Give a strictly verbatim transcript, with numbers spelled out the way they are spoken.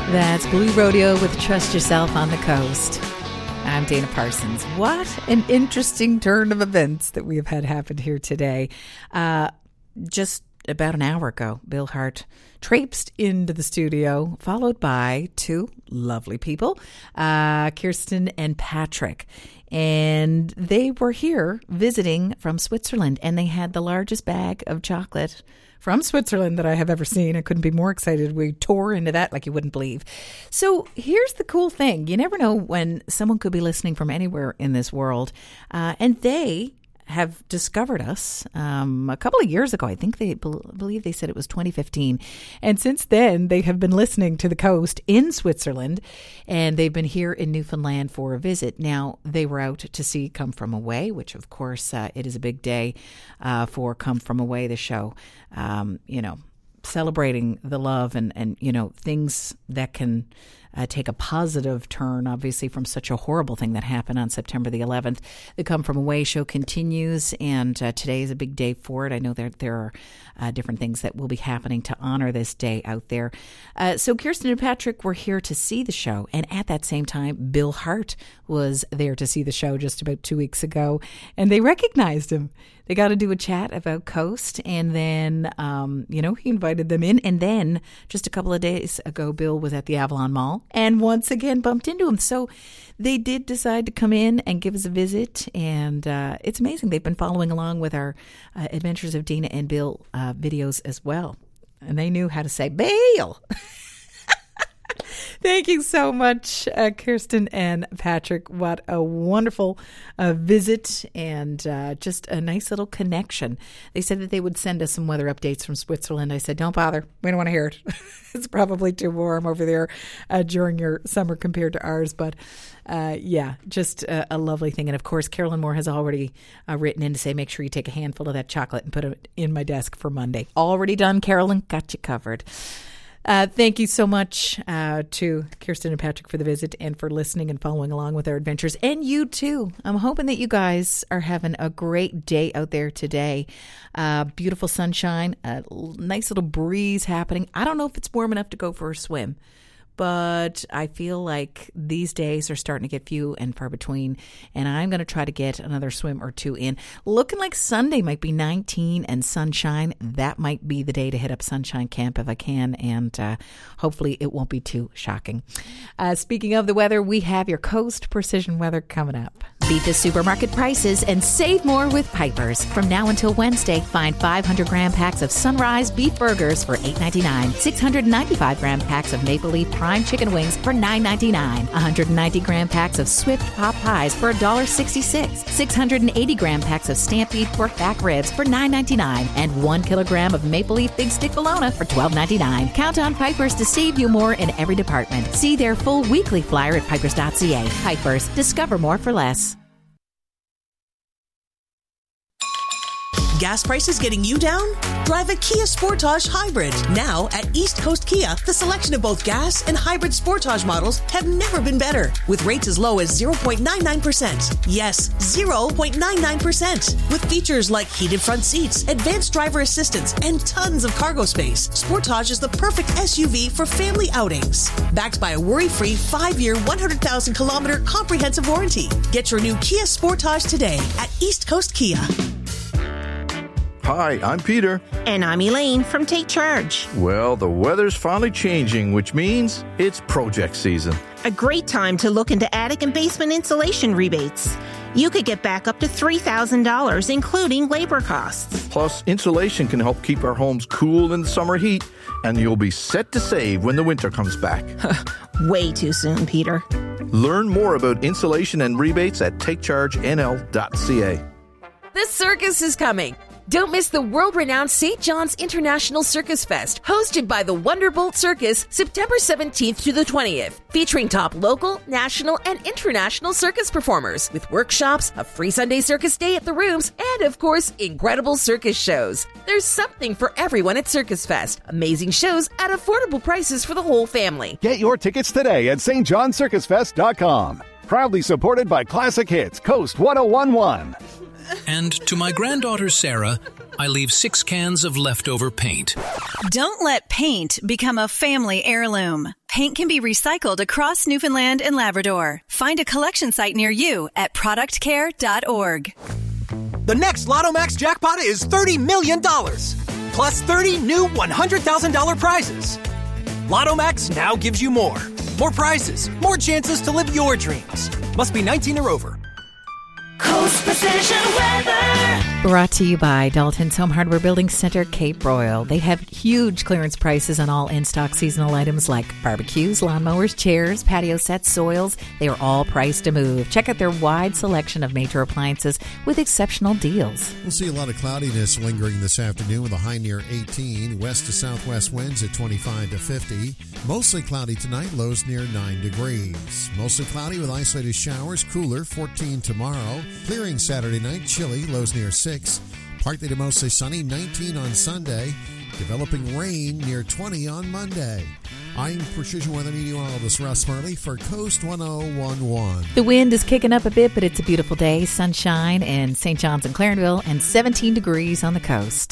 That's Blue Rodeo with Trust Yourself on the Coast. I'm Dana Parsons. What an interesting turn of events that we have had happen here today. Uh, just about an hour ago, Bill Hart traipsed into the studio, followed by two lovely people, uh, Kirsten and Patrick. And they were here visiting from Switzerland, and they had the largest bag of chocolate from Switzerland that I have ever seen. I couldn't be more excited. We tore into that like you wouldn't believe. So here's the cool thing. You never know when someone could be listening from anywhere in this world. Uh, and they have discovered us um, a couple of years ago. I think they be- believe they said it was twenty fifteen. And since then, they have been listening to the coast in Switzerland, and they've been here in Newfoundland for a visit. Now, they were out to see Come From Away, which, of course, uh, it is a big day uh, for Come From Away, the show. Um, you know, celebrating the love and, and you know, things that can uh, take a positive turn, obviously, from such a horrible thing that happened on September the eleventh. The Come From Away show continues, and uh, today is a big day for it. I know there, there are uh, different things that will be happening to honor this day out there. Uh, so Kirsten and Patrick were here to see the show, and at that same time, Bill Hart was there to see the show just about two weeks ago, and they recognized him. They got to do a chat about Coast, and then, um, you know, he invited them in. And then just a couple of days ago, Bill was at the Avalon Mall and once again bumped into him. So they did decide to come in and give us a visit. And uh, it's amazing. They've been following along with our uh, Adventures of Dana and Bill uh, videos as well. And they knew how to say bail. Thank you so much, uh, Kirsten and Patrick. What a wonderful uh, visit and uh, just a nice little connection. They said that they would send us some weather updates from Switzerland. I said, don't bother. We don't want to hear it. It's probably too warm over there uh, during your summer compared to ours. But uh, yeah, just a, a lovely thing. And of course, Carolyn Moore has already uh, written in to say, make sure you take a handful of that chocolate and put it in my desk for Monday. Already done, Carolyn. Got you covered. Uh, thank you so much uh, to Kirsten and Patrick for the visit and for listening and following along with our adventures. And you too. I'm hoping that you guys are having a great day out there today. Uh, beautiful sunshine, a nice little breeze happening. I don't know if it's warm enough to go for a swim, but I feel like these days are starting to get few and far between, and I'm going to try to get another swim or two in. Looking like Sunday might be nineteen and sunshine. That might be the day to hit up Sunshine Camp if I can, and uh, hopefully it won't be too shocking. Uh, speaking of the weather, we have your Coast Precision Weather coming up. Beat the supermarket prices and save more with Piper's. From now until Wednesday, find five hundred gram packs of Sunrise beef burgers for eight ninety-nine, six hundred ninety-five gram packs of Maple Leaf Prime chicken wings for nine ninety-nine, one hundred ninety gram packs of Swift Pop Pies for one dollar sixty-six, six hundred eighty gram packs of Stampede pork back ribs for nine ninety-nine, and one kilogram of Maple Leaf Big Stick Bologna for twelve ninety-nine. Count on Piper's to save you more in every department. See their full weekly flyer at pipers dot c a. Piper's, discover more for less. Gas prices getting you down? Drive a Kia Sportage Hybrid. Now at East Coast Kia, the selection of both gas and hybrid Sportage models have never been better. With rates as low as zero point nine nine percent. Yes, zero point nine nine percent. With features like heated front seats, advanced driver assistance, and tons of cargo space, Sportage is the perfect S U V for family outings. Backed by a worry-free five-year, one hundred thousand kilometer comprehensive warranty. Get your new Kia Sportage today at East Coast Kia. Hi, I'm Peter. And I'm Elaine from Take Charge. Well, the weather's finally changing, which means it's project season. A great time to look into attic and basement insulation rebates. You could get back up to three thousand dollars, including labor costs. Plus, insulation can help keep our homes cool in the summer heat, and you'll be set to save when the winter comes back. Way too soon, Peter. Learn more about insulation and rebates at take charge n l dot c a. The circus is coming. Don't miss the world-renowned Saint John's International Circus Fest, hosted by the Wonderbolt Circus, September seventeenth to the twentieth, featuring top local, national, and international circus performers, with workshops, a free Sunday circus day at the Rooms, and, of course, incredible circus shows. There's something for everyone at Circus Fest. Amazing shows at affordable prices for the whole family. Get your tickets today at st john circus fest dot com. Proudly supported by Classic Hits, Coast one oh one point one. And to my granddaughter Sarah, I leave six cans of leftover paint. Don't let paint become a family heirloom. Paint can be recycled across Newfoundland and Labrador. Find a collection site near you at product care dot org. The next Lotto Max jackpot is thirty million dollars, plus thirty new one hundred thousand dollars prizes. Lotto Max now gives you more. More prizes, more chances to live your dreams. Must be nineteen or over. Coast Precision Weather. Brought to you by Dalton's Home Hardware Building Center, Cape Royal. They have huge clearance prices on all in-stock seasonal items like barbecues, lawnmowers, chairs, patio sets, soils. They are all priced to move. Check out their wide selection of major appliances with exceptional deals. We'll see a lot of cloudiness lingering this afternoon with a high near eighteen. West to southwest winds at twenty-five to fifty. Mostly cloudy tonight, lows near nine degrees. Mostly cloudy with isolated showers, cooler, fourteen tomorrow. Clearing Saturday night, chilly, lows near six. Partly to mostly sunny, nineteen on Sunday. Developing rain near twenty on Monday. I'm Precision Weather Meteorologist Russ Murley for Coast one oh one point one. The wind is kicking up a bit, but it's a beautiful day. Sunshine in Saint John's and Clarenville and seventeen degrees on the coast.